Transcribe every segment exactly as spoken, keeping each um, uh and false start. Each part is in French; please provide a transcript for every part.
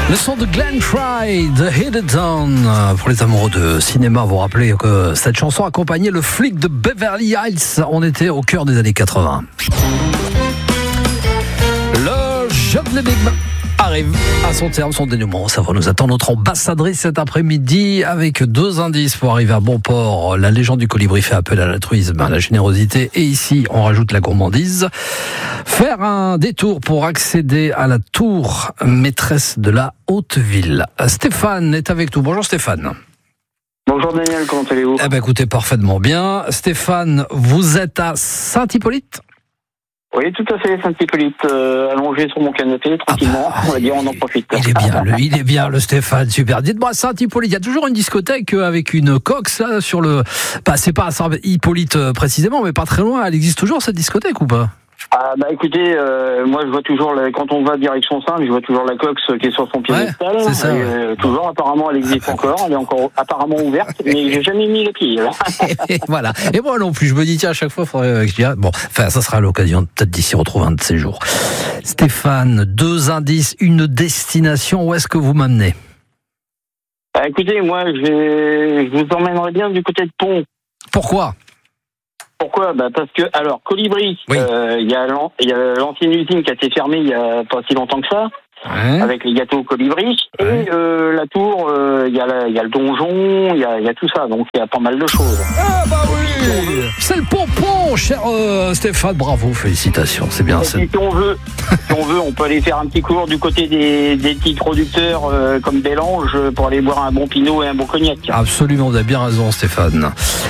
Le son de Glenn Frey, The Hidden Zone. Pour les amoureux de cinéma, vous vous rappelez que cette chanson accompagnait le flic de Beverly Hills. On était au cœur des années quatre-vingts. Le jeu de l'énigme arrive à son terme, son dénouement. Ça va nous attendre notre ambassadrice cet après-midi avec deux indices pour arriver à bon port. La légende du colibri fait appel à l'altruisme, à la générosité, et ici on rajoute la gourmandise. Faire un détour pour accéder à la tour maîtresse de la Haute-Ville. Stéphane est avec nous. Bonjour Stéphane. Bonjour Daniel, comment allez-vous ? Eh ben écoutez, parfaitement bien. Stéphane, vous êtes à Saint-Hippolyte ? Oui, tout à fait, Saint-Hippolyte, euh, allongé sur mon canapé, tranquillement, ah bah, on va dire, on en profite. Il est bien, le, il est bien, le Stéphane, super. Dites-moi, Saint-Hippolyte, il y a toujours une discothèque avec une coque, là, sur le... Bah, c'est pas à Saint-Hippolyte précisément, mais pas très loin. Elle existe toujours, cette discothèque, ou pas ? Ah bah écoutez, euh, moi je vois toujours, la, quand on va direction Saint, je vois toujours la coque qui est sur son piédestal. Ouais, c'est ça, et, ouais. euh, toujours, apparemment, elle existe encore, elle est encore apparemment ouverte, mais j'ai jamais mis les pieds. et voilà. Et moi non plus, je me dis, tiens, à chaque fois, il faudrait que je dise, bon, enfin, ça sera l'occasion peut-être d'ici retrouver un de ces jours. Stéphane, deux indices, une destination, où est-ce que vous m'amenez ? Bah écoutez, moi je, vais, je vous emmènerai bien du côté de Pont. Pourquoi ? Pourquoi ? Bah parce que, alors, Colibri, il oui. euh, y a l'ancienne usine qui a été fermée il y a pas si longtemps que ça, ouais. avec les gâteaux Colibri, ouais. et euh, la tour, il euh, y, y a le donjon, il y a, y a tout ça, donc il y a pas mal de choses. Ah bah oui, c'est le pompon, cher euh, Stéphane, bravo, félicitations, c'est bien. C'est... Si on veut, si on veut, on peut aller faire un petit cours du côté des, des petits producteurs euh, comme Bélange pour aller boire un bon pinot et un bon cognac. Absolument, vous avez bien raison, Stéphane.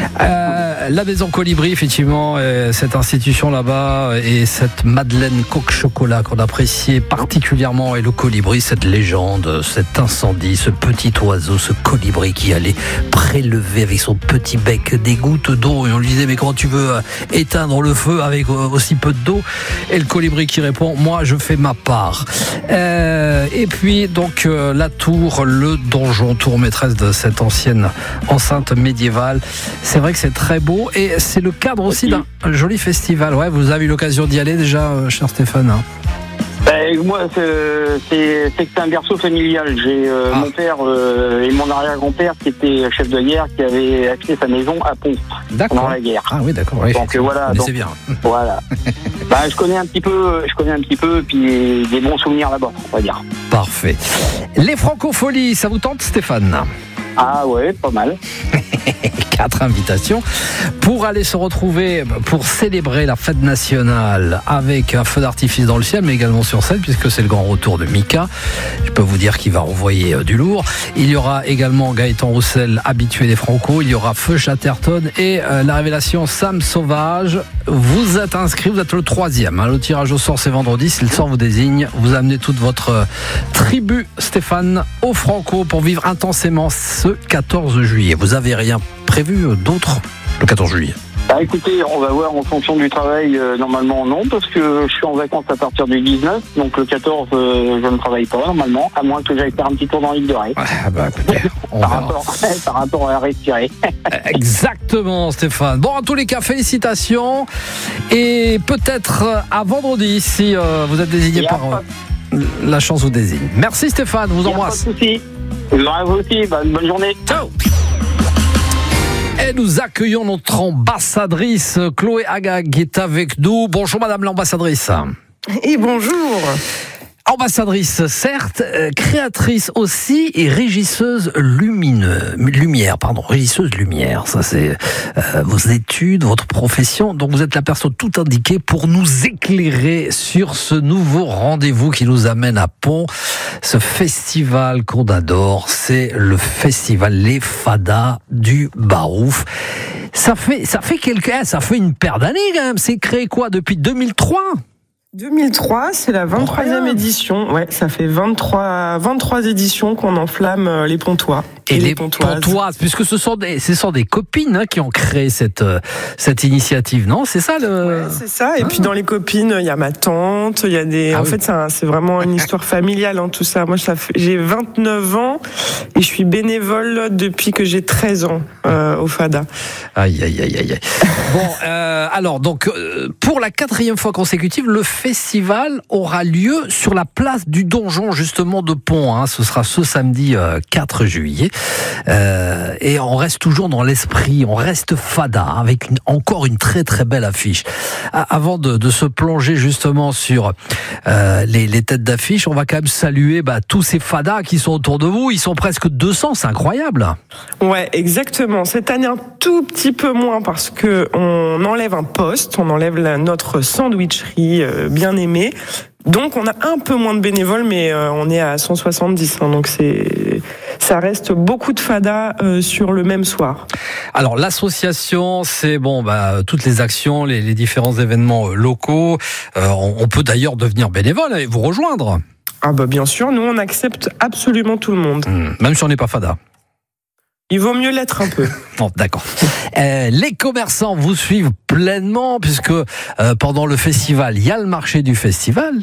Euh, la maison Colibri, effectivement, cette institution là-bas et cette Madeleine Coque Chocolat qu'on appréciait particulièrement, et le colibri, cette légende, cet incendie, ce petit oiseau, ce colibri qui allait prélever avec son petit bec des gouttes d'eau, et on lui disait mais comment tu veux éteindre le feu avec aussi peu d'eau, et le colibri qui répond moi je fais ma part. Euh, et puis donc euh, la tour, le donjon, tour maîtresse de cette ancienne enceinte médiévale. C'est vrai que c'est très beau et c'est le cadre aussi d'un joli festival. Ouais, vous avez eu l'occasion d'y aller déjà, euh, cher Stéphane, hein. Ben, moi, c'est, c'est, c'est que c'est un berceau familial. J'ai euh, ah. mon père euh, et mon arrière-grand-père qui était chef de guerre, qui avait acheté sa maison à Pont pendant la guerre. Ah oui, d'accord. Oui. Donc voilà. Donc, c'est bien. Voilà. Ben, je connais un petit peu, je connais un petit peu, puis des bons souvenirs là-bas, on va dire. Parfait. Les Francopholies, ça vous tente, Stéphane ? Ah ouais, pas mal. Quatre invitations pour aller se retrouver, pour célébrer la fête nationale avec un feu d'artifice dans le ciel, mais également sur scène, puisque c'est le grand retour de Mika. Je peux vous dire qu'il va envoyer du lourd. Il y aura également Gaëtan Roussel, habitué des Franco. Il y aura Feu Chatterton et euh, la révélation Sam Sauvage. Vous êtes inscrit, vous êtes le troisième. Hein. Le tirage au sort, c'est vendredi. Si le sort vous désigne, vous amenez toute votre euh, tribu, Stéphane, au Franco pour vivre intensément ce quatorze juillet. Vous avez rien prévu d'autre le quatorze juillet ? Bah écoutez, on va voir en fonction du travail, euh, normalement non, parce que je suis en vacances à partir du dix-neuf, donc le quatorze, euh, je ne travaille pas normalement, à moins que j'aille faire un petit tour dans l'île de Ré. Ah bah écoutez, on par, verra. rapport, par rapport à respirer. Exactement, Stéphane. Bon, en tous les cas, félicitations, et peut-être à vendredi, si euh, vous êtes désigné par euh, la chance vous désigne. Merci Stéphane, vous embrasse. Pas de soucis. À vous aussi, bah, bonne journée. Ciao. Et nous accueillons notre ambassadrice Chloé Agag qui est avec nous. Bonjour madame l'ambassadrice. Et bonjour. Ambassadrice, certes, euh, créatrice aussi et régisseuse lumineuse, lumière, pardon, régisseuse lumière. Ça, c'est euh, vos études, votre profession. Donc, vous êtes la personne tout indiquée pour nous éclairer sur ce nouveau rendez-vous qui nous amène à Pont. Ce festival qu'on adore, c'est le festival Les Fadas du Barouf. Ça fait, ça fait quelques, ça fait une paire d'années quand même. C'est créé quoi depuis deux mille trois? deux mille trois, c'est la vingt-troisième édition. Ouais, ça fait vingt-trois, vingt-trois éditions qu'on enflamme les Pontois. Et, et les, les Pontoises. Pontoises, puisque ce sont des, ce sont des copines hein, qui ont créé cette, cette initiative, non? C'est ça le. Ouais, c'est ça. Et ah. puis dans les copines, il y a ma tante, il y a des. Ah, en oui. fait, c'est, un, c'est vraiment une histoire familiale, hein, tout ça. Moi, ça fait, j'ai vingt-neuf ans et je suis bénévole depuis que j'ai treize ans euh, au Fada. Aïe, aïe, aïe, aïe. Bon, euh, alors, donc, euh, pour la quatrième fois consécutive, le festival aura lieu sur la place du donjon justement de Pont. Hein. Ce sera ce samedi euh, quatre juillet. Euh, et on reste toujours dans l'esprit, on reste fada avec une, encore une très très belle affiche. Avant de, de se plonger justement sur euh, les, les têtes d'affiche, on va quand même saluer bah, tous ces fadas qui sont autour de vous. Ils sont presque deux cents, c'est incroyable. Ouais, exactement. Cette année un tout petit peu moins parce que on enlève un poste, on enlève la, notre sandwicherie euh, bien aimée. Donc on a un peu moins de bénévoles, mais euh, on est à cent soixante-dix. Hein, donc c'est, ça reste beaucoup de fadas euh, sur le même soir. Alors l'association, c'est bon, bah toutes les actions, les, les différents événements euh, locaux. Euh, on, on peut d'ailleurs devenir bénévole et vous rejoindre. Ah bah bien sûr, nous on accepte absolument tout le monde. Mmh, même si on n'est pas fada. Il vaut mieux l'être un peu. Bon, d'accord. Euh, les commerçants vous suivent pleinement puisque euh, pendant le festival, il y a le marché du festival.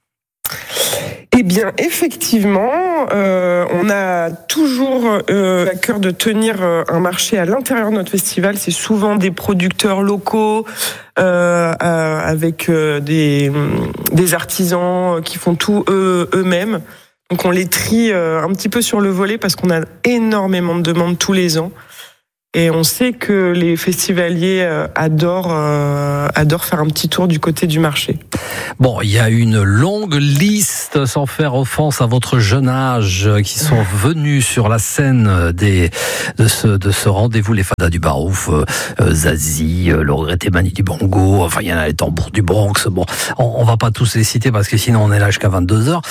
Eh bien, effectivement, euh, on a toujours euh, à cœur de tenir euh, un marché à l'intérieur de notre festival. C'est souvent des producteurs locaux euh, euh, avec euh, des, des artisans qui font tout eux, eux-mêmes. Donc on les trie euh, un petit peu sur le volet parce qu'on a énormément de demandes tous les ans. Et on sait que les festivaliers euh, adorent, euh, adorent faire un petit tour du côté du marché. Bon, il y a une longue liste, sans faire offense à votre jeune âge, qui sont venus sur la scène des, de ce, de ce rendez-vous, les fadas du Barouf, euh, Zazie, euh, le regretté Mani du Bongo, enfin il y en a les tambours du Bronx. Bon, on, on va pas tous les citer parce que sinon on est là jusqu'à vingt-deux heures.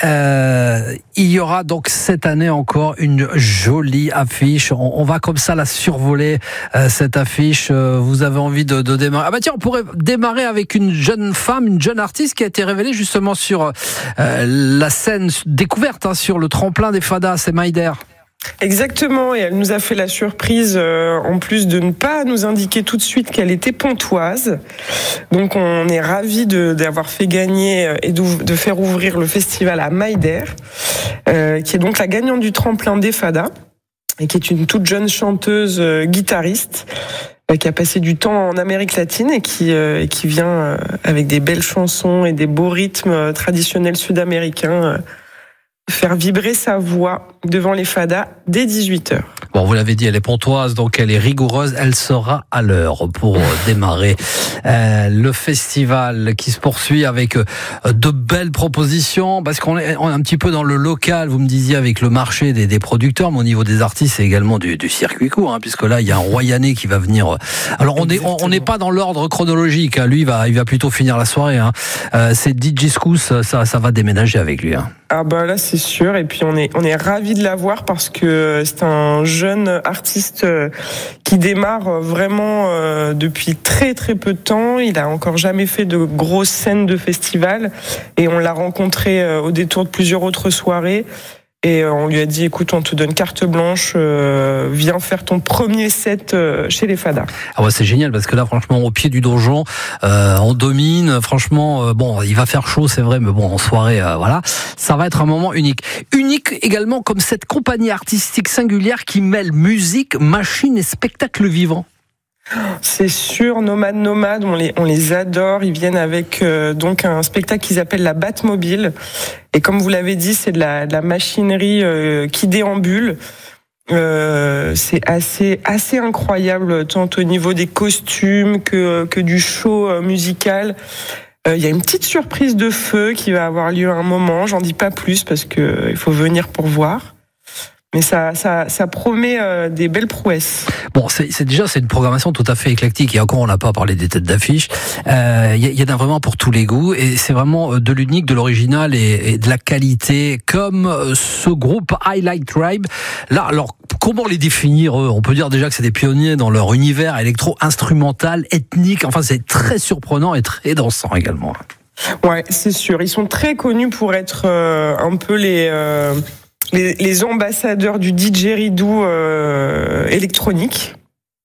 Euh, il y aura donc cette année encore une jolie affiche. On, on va comme ça la survoler euh, cette affiche. Euh, vous avez envie de, de démarrer. Ah bah tiens, on pourrait démarrer avec une jeune femme, une jeune artiste qui a été révélée justement sur euh, la scène découverte, hein, sur le tremplin des fadas, c'est Maïder. Exactement, et elle nous a fait la surprise, euh, en plus de ne pas nous indiquer tout de suite qu'elle était pontoise. Donc on est ravis de, d'avoir fait gagner et de, de faire ouvrir le festival à Maïder, euh, qui est donc la gagnante du tremplin des fadas, et qui est une toute jeune chanteuse euh, guitariste, euh, qui a passé du temps en Amérique latine et qui, euh, et qui vient euh, avec des belles chansons et des beaux rythmes euh, traditionnels sud-américains, euh, faire vibrer sa voix devant les fadas dès dix-huit heures. Bon, vous l'avez dit, elle est pontoise, donc elle est rigoureuse. Elle sera à l'heure pour démarrer euh, le festival qui se poursuit avec euh, de belles propositions. Parce qu'on est, on est un petit peu dans le local, vous me disiez, avec le marché des, des producteurs, mais au niveau des artistes, c'est également du, du circuit court, hein, puisque là, il y a un Royanais qui va venir. Alors, on est, on n'est pas dans l'ordre chronologique. Hein. Lui, il va, il va plutôt finir la soirée. Hein. Euh, c'est D J Scous, ça, ça va déménager avec lui. Hein. Ah bah là, c'est sûr. Et puis, on est, on est ravis de l'avoir parce que c'est un jeune artiste qui démarre vraiment depuis très très peu de temps. Il a encore jamais fait de grosses scènes de festival et on l'a rencontré au détour de plusieurs autres soirées. Et on lui a dit, écoute, on te donne carte blanche, euh, viens faire ton premier set euh, chez les fadas. Ah ouais, c'est génial parce que là, franchement, au pied du donjon, euh, on domine. Franchement, euh, bon, il va faire chaud, c'est vrai, mais bon, en soirée, euh, voilà, ça va être un moment unique. Unique également comme cette compagnie artistique singulière qui mêle musique, machine et spectacle vivant. C'est sûr, Nomade Nomade, on les, on les adore. Ils viennent avec euh, donc un spectacle qu'ils appellent la Batmobile. Et comme vous l'avez dit, c'est de la, de la machinerie euh, qui déambule. Euh, c'est assez, assez incroyable, tant au niveau des costumes que, que du show euh, musical. Il euh, y a une petite surprise de feu qui va avoir lieu à un moment. J'en dis pas plus parce que euh, il faut venir pour voir. Mais ça, ça, ça promet euh, des belles prouesses. Bon, c'est, c'est déjà c'est une programmation tout à fait éclectique. Et encore, on n'a pas parlé des têtes d'affiche. Il euh, y, y en a vraiment pour tous les goûts. Et c'est vraiment de l'unique, de l'original et, et de la qualité. Comme ce groupe Highlight Tribe. Là, alors, comment les définir eux ? On peut dire déjà que c'est des pionniers dans leur univers électro-instrumental, ethnique. Enfin, c'est très surprenant et très dansant également. Ouais, c'est sûr. Ils sont très connus pour être euh, un peu les... Euh Les, les ambassadeurs du didgeridoo euh, électronique.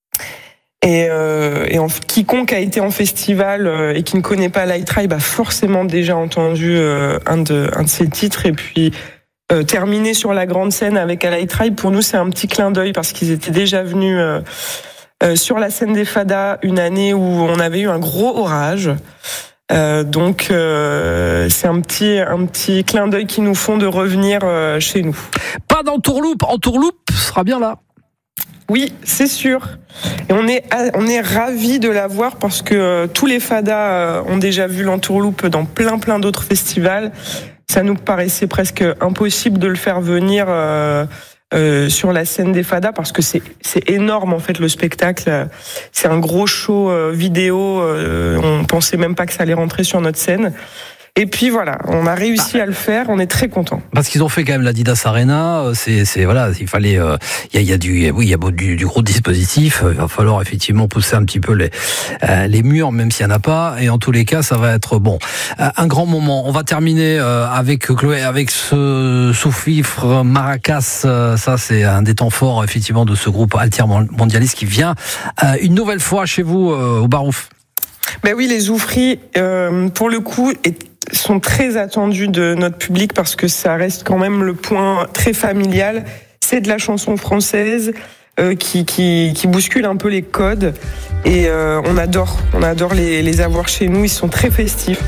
Et, euh, et en, quiconque a été en festival euh, et qui ne connaît pas Light Tribe a forcément déjà entendu euh, un, de, un de ses titres. Et puis euh, terminer sur la grande scène avec Light Tribe, pour nous c'est un petit clin d'œil parce qu'ils étaient déjà venus euh, euh, sur la scène des fadas une année où on avait eu un gros orage. Euh, donc euh, c'est un petit un petit clin d'œil qui nous font de revenir euh, chez nous. Pas d'entourloupe, entourloupe sera bien là. Oui, c'est sûr. Et on est on est ravis de l'avoir parce que euh, tous les fadas euh, ont déjà vu l'entourloupe dans plein plein d'autres festivals. Ça nous paraissait presque impossible de le faire venir euh, euh, sur la scène des fadas parce que c'est c'est énorme en fait le spectacle. C'est un gros show euh, vidéo. Euh, on pensait même pas que ça allait rentrer sur notre scène. Et puis voilà, on a réussi à le faire, on est très contents. Parce qu'ils ont fait quand même l'Adidas Arena, c'est, c'est voilà, il fallait, il euh, y, a, y a du, oui, il y a du, du gros dispositif. Il va falloir effectivement pousser un petit peu les, euh, les murs, même s'il y en a pas. Et en tous les cas, ça va être bon, euh, un grand moment. On va terminer euh, avec Chloé, avec ce sous-fifre Maracas. Euh, ça, c'est un des temps forts effectivement de ce groupe altermondialiste qui vient euh, une nouvelle fois chez vous euh, au Barouf. Ben oui, les Zoufris, euh, pour le coup, est sont très attendus de notre public parce que ça reste quand même le point très familial. C'est de la chanson française euh, qui, qui, qui bouscule un peu les codes et euh, on adore, on adore les, les avoir chez nous. Ils sont très festifs.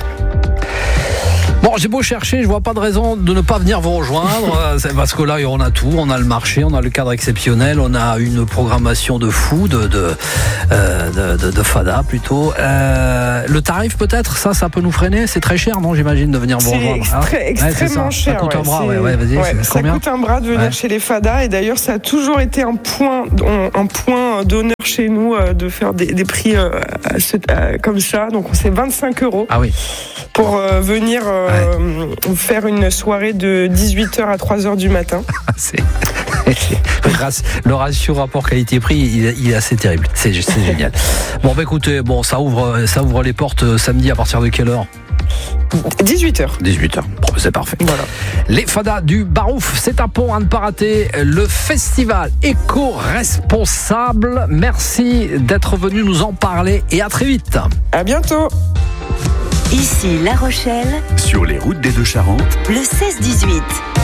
Bon, j'ai beau chercher, je vois pas de raison de ne pas venir vous rejoindre, parce que là, on a tout, on a le marché, on a le cadre exceptionnel, on a une programmation de fou, de, de, euh, de, de, de fada plutôt. Euh, le tarif peut-être, ça, ça peut nous freiner, c'est très cher, non, j'imagine, de venir vous rejoindre. C'est extré- hein extrêmement ouais, cher. Ça coûte ouais, un bras, c'est... ouais, ouais, vas-y, ouais, c'est ça combien coûte un bras de venir ouais. chez les fadas, et d'ailleurs, ça a toujours été un point, un point d'honneur chez nous de faire des, des prix euh, comme ça, donc c'est vingt-cinq euros. Ah oui. Pour euh, venir euh, ouais. faire une soirée de dix-huit heures à trois heures du matin. c'est... Le ratio rapport qualité-prix, il est assez terrible. C'est, c'est génial. Bon, bah écoutez, bon, ça ouvre, ça ouvre les portes samedi à partir de quelle heure ? dix-huit heures. dix-huit heures. Bon, c'est parfait. Voilà. Les fadas du Barouf, c'est un pont à ne pas rater. Le festival éco-responsable. Merci d'être venu nous en parler et à très vite. À bientôt. Ici La Rochelle, sur les routes des Deux-Charentes, le seize dix-huit.